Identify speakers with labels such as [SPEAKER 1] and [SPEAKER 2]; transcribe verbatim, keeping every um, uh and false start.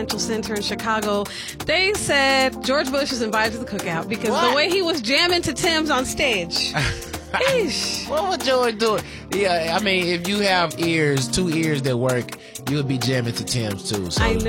[SPEAKER 1] Center in Chicago, they said George Bush is invited to the cookout because
[SPEAKER 2] What?
[SPEAKER 1] the way he was jamming to Tim's on stage. Eesh.
[SPEAKER 2] What would George do? Yeah, I mean, if you have ears, two ears that work, you would be jamming to Tim's too. So.
[SPEAKER 1] I know.